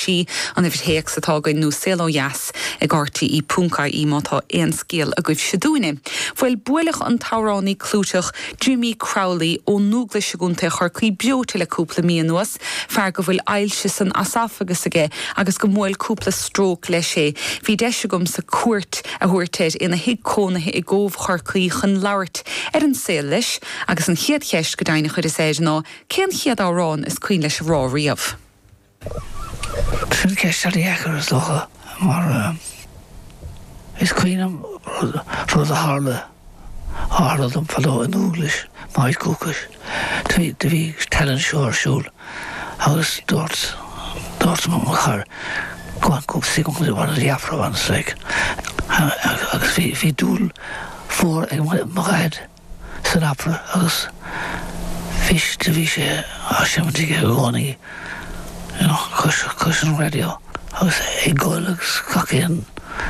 si an if héic sa tágain nó selo jas ag gartaí í punca í mátá éon scéal a goibh siadúine. Fuil builech an táránní clúteach Jimmy Crowley ó núgla siúnta chuircaí beote le cúpla míon nuas, fear go bhfuil ailse san asáfagus aige agus go mhfuil cúpla strók leis sé. Bhí deise gom sa cuairt a thuirteid ina hiag cónathe i ggómh chuircaí chun labhart ar an saoil leis agus an chiad cheist go daine chuir is éidir ná cén chiad árán is cuoin leis rá riamh. Trin ceist ar dhéachar is locha, mar is cuoinam rud a hála áhard an fadó in úglis, maid cúcas. Bhí talan seoirsúil agus dúirt má chur gwan cúp sigum de bhana diafra bhana sleg. Agus bhí dúil fór ag magaid san apra agus bhí sé áisiamtíige ghánaí cos an radio agus ag gáil agus cacéan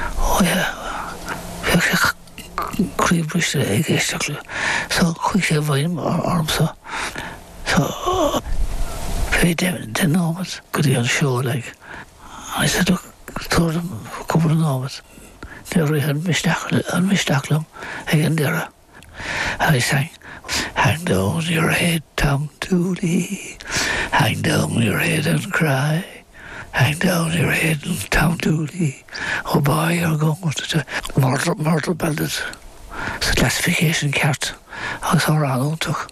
bhíoh sé críomhbriste ag éisteach le. So chuig sé bhaim ormsa. So bhí den námad go dtí an seo le. An is it túir cúpla námad. They were an mistachlam ag an dira. And he sang, hang down your head, Tom Dooley, hang down your head and cry, hang down your head, Tom Dooley, oh boy, you're going to mortal belted. So classification cart, agus árán úntaach,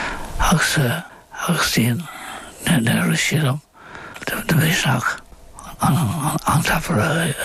agus tíon na risílam, de bhéisneach an tapar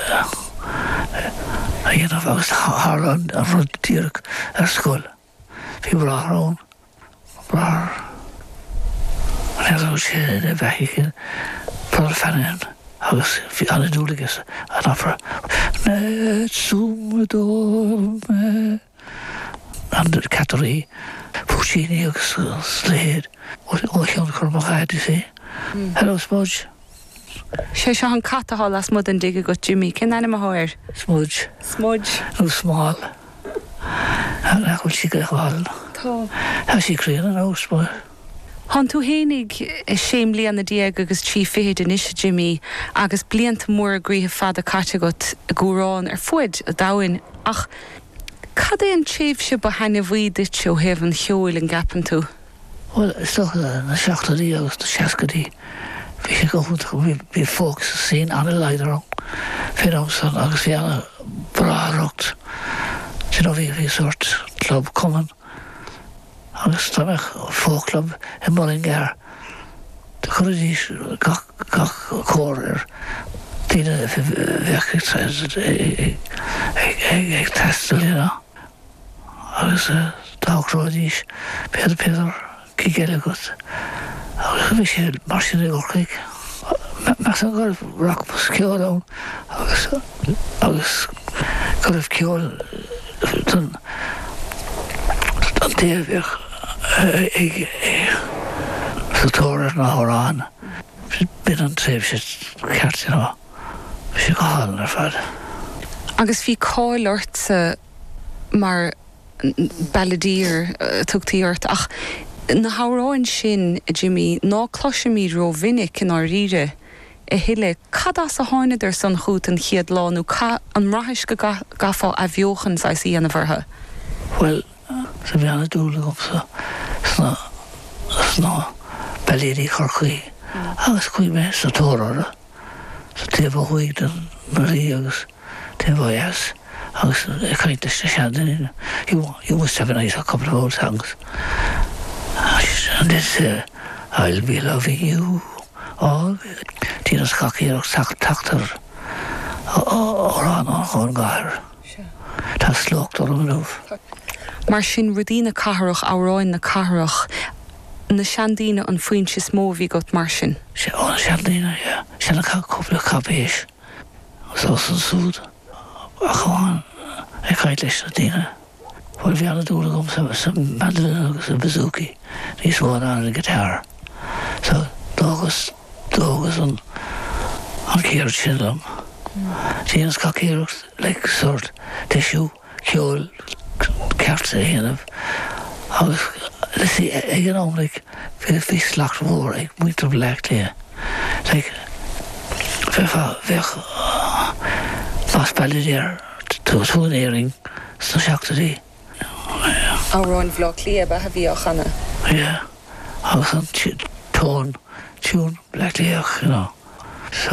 a dhéanamh agus thárán a rud tíreach ar scoil. Bhí bráthrón, brár. An eile sé de bheithicin brár fannin agus bhí anna dúlagus an afra. Net súmadóm an Catarí, Puccini agus sléad ó cheann chumachad is é. Hello, Smudge. sé seo an catahall as mud an dige go Jimmy, cin anna háir? Smudge. Smudge. Nó smáil. An achil si go cháil. Tá. Tá si crían an ósmór. Han tú hénig séim líana diaag agus trí féad in isise Jimmy agus blianta mór a gríthe fada caite got a gúrán ar fuid a dáin ach cad é an tréimh se ba haine bhí dit seo heh an cheoil an gapan tú? Wel, is toch na 60 agus na 60. Bhí sé go bhí fógus sin anna leidirrán féramsan agus bhí anna bráthracht. Bhí sort club cuman agus táimeach fóclub in Mullingar. De chuirdís gach cór ar tíine bheachcht ag testal lína. Agus dáchróidís Péidir cigéile gut. Agus bhí sé mar sin ag orchaig. Meas an gur rachpas ceolán agus guribh ceol an déabhíoch ag sa tóir na hórán. Bhí an tréimh sé ceart ná. Bhí sé go hálan ar fad. Agus bhí cáilirte mar baladír tugtaíirt ach na háráin sin Jimmy ná cloisimí ró vinnic in á ríre I hiile cad as a háine ar san chuút an chiad lánú an mrathis go gafa a bheochan sa sí ana bhartha? Well, sa bhí anna dúla gomsa sná baléirí chorchaí agus chuí me sa tórára sa tíomh chuig den marí agus tíomh yes agus chainte sa seandaine. You must have a nice couple of old songs. And this I'll be loving you all. Tínas caciach tachtar órán an chun gahar. Tá slócht ar an rúf. Mar sin rudína cathrach áráin na cathrach na seandína an faoin si smó bhí got mar sin. Sé óna seandína, ja. Sé na cúpla capéis. Sá san súd. A cháin ag chaid leis na dína. Bhfuil bhí anna dúla gom sa mandolin agus sa bazooki. Níos bháin anna gitar. So dógus an céir sinlam. Tíans caciach le sort teisiú ceol ceart a héanamh. Agus ag an ómlaigh bhí slacht mór ag muintear lecht lé. Vech las Belvedere túnéing sa seachtaí. Áráin bhlá clia a bhí chana. Yeah, agus an tún leiclíoch, you know. So,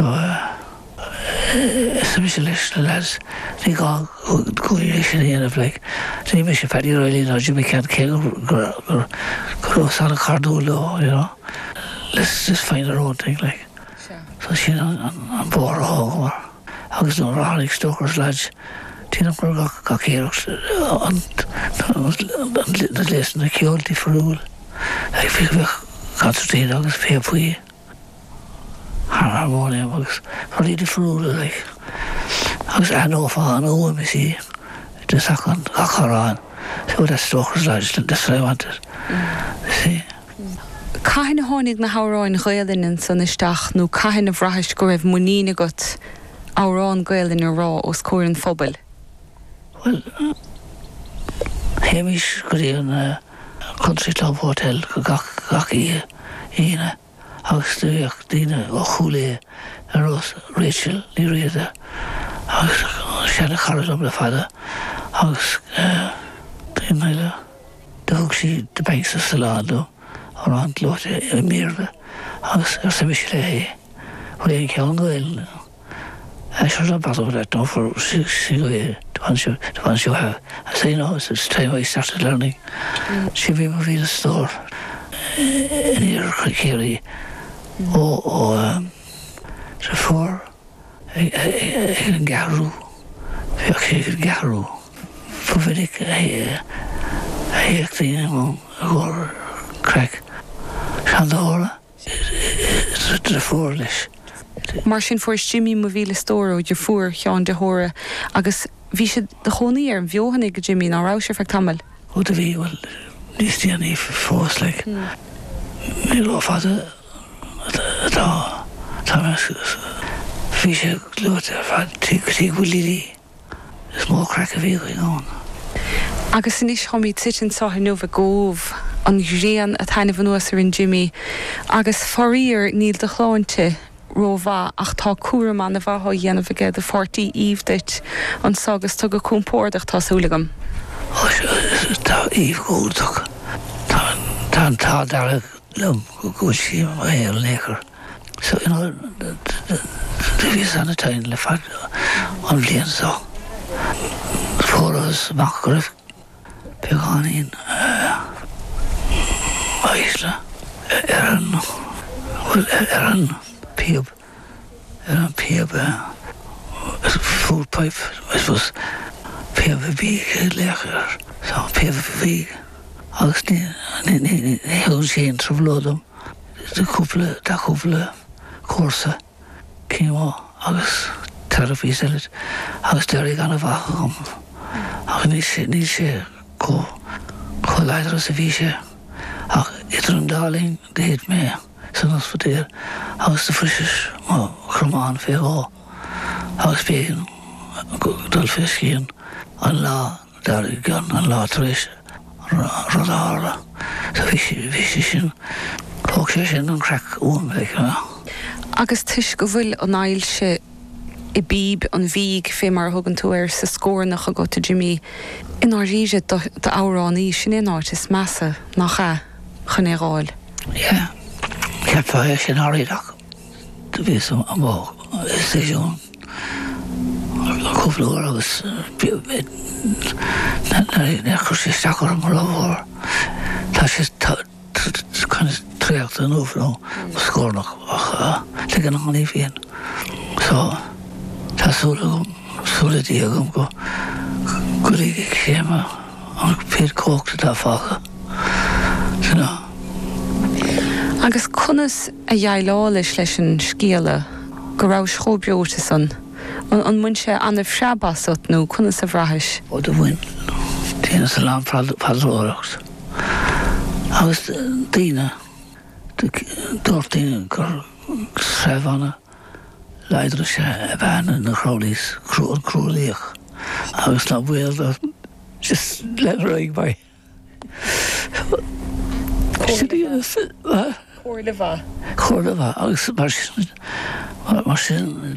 sa mis leis na lads, ní gá gúir sin héanamh, like, ní mis sé fedí roilí ná Jimmy Can gur san a cardú lo, you know. Let's just find our own thing, like. So sin an bór ágamar. Agus nó ránig Stokers lads, tínam gur ga céireach na leis na ceoltaí farúil. Ag fi bheith concertín agus fé puí. Harmonium agus really farúil, like. Agus anófa an óim is í. Just achan acharán. So that's Stokers lads, that's what I wanted. See? Caithna tháinig na háráin gaalinn san isteach nó caithna bhraithis go raibh muína got árán gaalinn rá os cóir an phobal? Well, Hamish go dtí an Country Club Hotel go gach íine agus dúíoch daoine ó chúlé ar os Rachel ní riada agus seanna charadm le fada agus daon meile dúg sí de banks a Salado an glóte mírve agus sa mis le hé chu éon ceann goil se an bad over no for si go the ones you have. I say no, it's time I started learning. She be my real store in here Kerry the four in Garu Garu for very I actually go crack Shandora the four-ish. Mar sin fuair Jimmy mo bhíle stóra de fuair cheán de thóra agus bhí sé de chonaí ar an bheohannig go Jimmy ná rá sé feag tamil. Ó de bhí bhfuil níos tíanaí fós le ní lá fada tá bhí sé glúte ar fad tí bhfuil líí is mó crack a bhí go gán. Agus inis thoí titin sáthir nuamh gómh an réan a taine bhanúas ar an Jimmy agus foríir níl de chláinte rómha ach tá cuaramán a bhatha dhéanamh aige de 40 íomhdait an sagus tu go cúmpórdach tásúlagam. Tá íomhgóach tá dar lum go sí hé léchar. So de bhí anna tain le fad an bblion sá. Fóras mach go raibh beáín Isla ar an piab food pipe was piab bhí léchar so piab bhí agus ní hún sé an tromhlódum de cúpla córsa cíá agus therapí selit agus deir gan a bhacham agus ní sé có leidir sa bhí sé ach idir an dáling de héad mé san ospedéir agus de frisis má chromán féá agus bégan dul fiscíon an lá dar gan an lá éis rodára sa bhí sé sin thug sé sin an crack le. Agus tuis go bhfuil an áil se I bíb an bhíg fé mar thugann tú ar sa scórnach a go to Jimmy in áríise de áránaí sin in áit is measa nach chunéráil. Ja, cepa sin áíach de bhí an bó istéisiún cúplaúir agus chur sé stachar mar lámhór tá sé tríocht an úfró scórnach le an chaní bhíon. So tá súladí agam go ríigh chéime an péad cóachta tá fácha. Agus conas a dheagháis leis an scéala go rá schóbeota san an mun sé anmh sebasot nó conas a bhraithis. Ó do bhain déana sa lán padróireacht. Agus daoine dúirtaíine gur sreibhánna leidir sé a bheanna na chrálís an chrúlaíoch agus ná bhfuil just le roiig bai. Chóir le bheith. Chóir le bheith agus mar sin